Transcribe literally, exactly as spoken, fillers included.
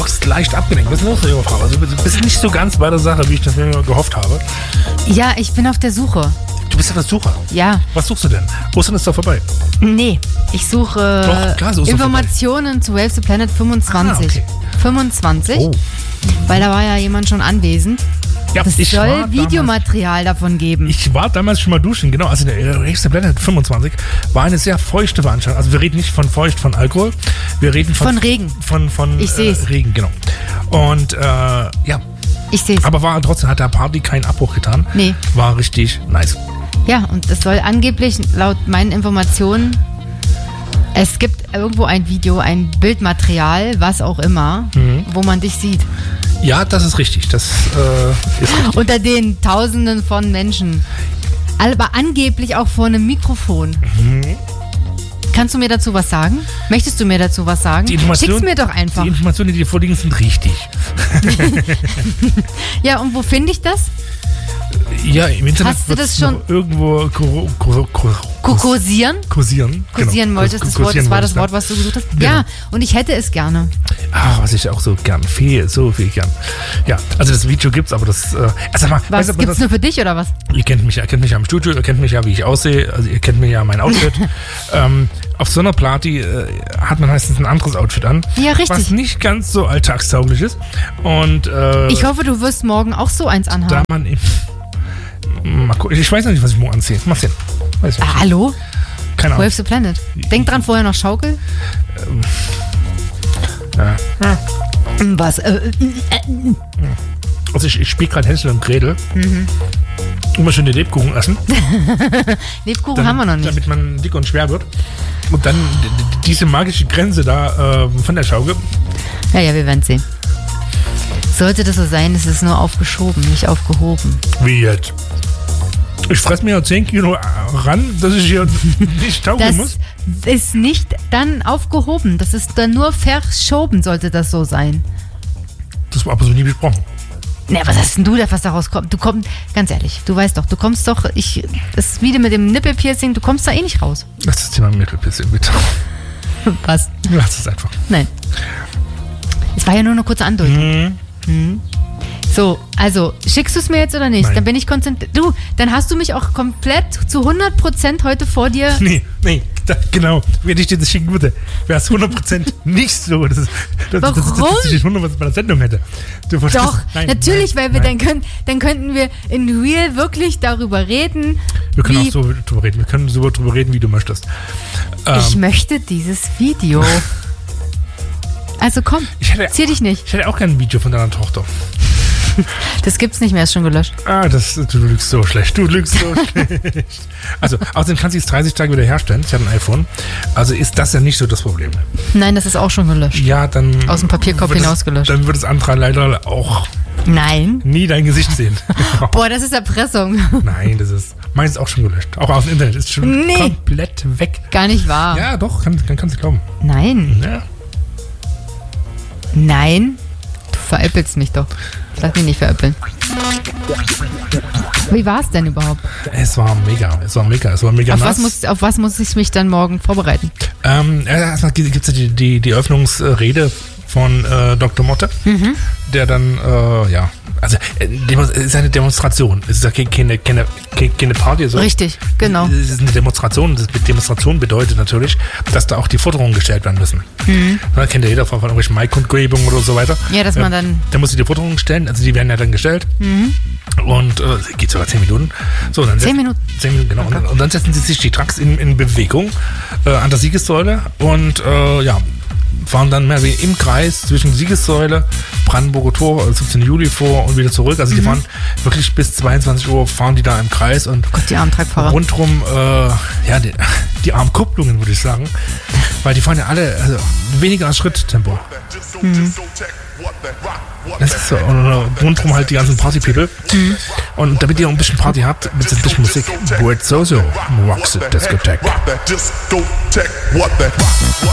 wirkst leicht abgelenkt. Was ist los, junge Frau? Also, du bist nicht so ganz bei der Sache, wie ich das mir gehofft habe. Ja, ich bin auf der Suche. Du bist auf der Suche? Ja. Was suchst du denn? Ostern ist doch vorbei. Nee, ich suche Doch, klar, so Informationen zu Wave the Planet fünfundzwanzig. Ah, okay. fünfundzwanzig, Oh. weil da war ja jemand schon anwesend. Ja, Es ich war soll damals- Videomaterial davon geben. Ich war damals schon mal duschen, genau. Also der Wave the Planet fünfundzwanzig war eine sehr feuchte Veranstaltung. Also wir reden nicht von feucht von Alkohol, wir reden von, Von Regen. Von, von Ich seh's. äh, Regen, genau. Und äh, ja, Ich sehe es. aber war trotzdem, hat der Party keinen Abbruch getan. Nee. War richtig nice. Ja, und es soll angeblich laut meinen Informationen, es gibt irgendwo ein Video, ein Bildmaterial, was auch immer, Mhm. wo man dich sieht. Ja, das ist richtig. Das äh, ist richtig. Unter den Tausenden von Menschen. Aber angeblich auch vor einem Mikrofon. Mhm. Kannst du mir dazu was sagen? Möchtest du mir dazu was sagen? Die Information- Schick's mir doch einfach. Die Informationen, die dir vorliegen, sind richtig. Ja, und wo finde ich das? Ja, im Internet Hast du wird's das schon- noch irgendwo kur- kur- kur- Kursieren? kursieren. Kursieren genau. wolltest, Kur- das Wort, das kursieren war das wolltest, Wort, was du gesucht hast. Genau. Ja, und ich hätte es gerne. Ah, was ich auch so gern. Viel, so viel gern. Ja, also das Video gibt's, aber das. Äh, also mal, Was, weißt du, gibt's das, nur für dich oder was? ihr kennt mich ja, ihr kennt mich ja im Studio, ihr kennt mich ja, wie ich aussehe, also ihr kennt mich ja mein Outfit. ähm, auf so einer Party äh, hat man meistens ein anderes Outfit an. Ja, richtig. Was nicht ganz so alltagstauglich ist. Und äh, Ich hoffe, du wirst morgen auch so eins da anhaben. man eben. Mal gucken. Ich weiß noch nicht, was ich morgen anziehe. Mal sehen. Weiß ich Ah, nicht. hallo? Keine Ahnung. Wave the Planet. Denk dran, vorher noch Schaukel. Ja. Was? Äh, äh, Also ich, ich spiele gerade Hänsel und Gretel. Mhm. Immer schön den Lebkuchen essen. Lebkuchen Damit- haben wir noch nicht. Damit man dick und schwer wird. Und dann d- d- diese magische Grenze da äh, von der Schaukel. Ja, ja, wir werden sehen. Sollte das so sein, ist es nur aufgeschoben, nicht aufgehoben. Wie jetzt? Ich fresse mir ja zehn Kilo ran, dass ich hier nicht taugen Das muss. ist nicht dann aufgehoben. Das ist dann nur verschoben, sollte das so sein. Das war aber so nie besprochen. Na, was hast denn du da, was daraus kommt? Du kommst, ganz ehrlich, du weißt doch, du kommst doch, ich, das ist wieder mit dem Nippelpiercing, du kommst da eh nicht raus. Lass das Thema Mittelpisse bitte. Was? Lass es einfach. Nein. Es war ja nur eine kurze Andeutung. Mhm. So, also, schickst du es mir jetzt oder nicht? Nein. Dann bin ich konzentriert. Du, dann hast du mich auch komplett zu hundert Prozent heute vor dir. Nee, nee, da, genau. Wenn ich dir das schicken würde, wäre es hundert Prozent nicht so, dass, dass, dass, dass, Warum? dass ich hundert Prozent bei der Sendung hätte. Du wolltest- Doch, nein, natürlich, nein, weil wir nein. dann können, dann könnten wir in Real wirklich darüber reden. Wir können wie auch so drüber reden. Wir können so drüber reden, wie du möchtest. Ähm, ich möchte dieses Video. Also komm, ich, hätte, zieh dich nicht. ich hätte auch gerne ein Video von deiner Tochter. Das gibt's nicht mehr, ist schon gelöscht. Ah, das, du lügst so schlecht. Du lügst so schlecht. Also, außerdem kannst du es dreißig Tage wieder herstellen. Ich habe ein iPhone. Also ist das ja nicht so das Problem. Nein, das ist auch schon gelöscht. Ja, dann. Aus dem Papierkorb wird es- hinausgelöscht. Dann wird das andere leider auch Nein. nie dein Gesicht sehen. Boah, das ist Erpressung. Nein, das ist. Meins ist auch schon gelöscht. Auch aus dem Internet ist schon Nee. komplett weg. Gar nicht wahr. Ja, doch, kann, kann, kannst du glauben. Nein. Ja. Nein. Du veräppelst mich doch. Lass mich nicht veräppeln. Wie war es denn überhaupt? Es war mega. Es war mega. Es war mega Auf nass. was, muss, auf was muss ich mich dann morgen vorbereiten? Ähm, erstmal gibt es ja die, die, die Eröffnungsrede von äh, Doktor Motte, Mhm. der dann, äh, ja, also äh, Demo- es ist eine Demonstration. Es ist ja keine, keine, keine, keine Party. So. Richtig, genau. Es ist eine Demonstration. Das Demonstration bedeutet natürlich, dass da auch die Forderungen gestellt werden müssen. Mhm. Da kennt ja jeder von, von irgendwelchen Maikundgebungen oder so weiter. Ja, dass man dann- Da muss sie die Forderungen stellen, also die werden ja dann gestellt. Und äh, geht sogar zehn Minuten. So, und dann Zehn setz- Minuten? Zehn Minuten, genau. Und, und dann setzen sie sich die Trucks in, in Bewegung äh, an der Siegessäule und äh, ja, fahren dann mehr wie im Kreis zwischen Siegessäule, Brandenburger Tor, also siebzehnten Juli vor und wieder zurück. Also die fahren wirklich bis zweiundzwanzig Uhr fahren die da im Kreis und Gott, die armen Truckfahrer. rundrum, äh, ja, die, die armen Kupplungen, würde ich sagen. Weil die fahren ja alle also, weniger als Schritttempo. Das ist so. Und äh, rundrum halt die ganzen Party-People. Und damit ihr ein bisschen Party habt, gibt es ein bisschen Musik. Word So So, Roxy Discotheque. Rock that discotheque, what that rock, what